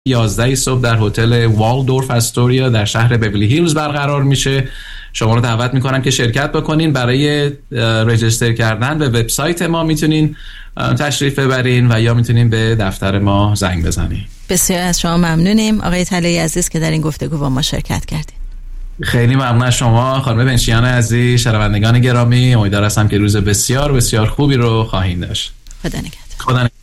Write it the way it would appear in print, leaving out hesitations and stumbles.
11 صبح در هتل والدورف استوریا در شهر بیولی هیلز برقرار میشه. شما رو دعوت میکنم که شرکت بکنین. برای رجیستر کردن به وبسایت ما میتونین تشریف ببرین و یا میتونین به دفتر ما زنگ بزنین. بسیار از شما ممنونیم آقای طلایی عزیز که در این گفتگو با ما شرکت کردین. خیلی ممنون از شما خانم بنشیان عزیز. شنوندگان گرامی، امیدوار هستم که روز بسیار بسیار خوبی رو خواهید داشت. خدا نگهدار. خدا نگهدار.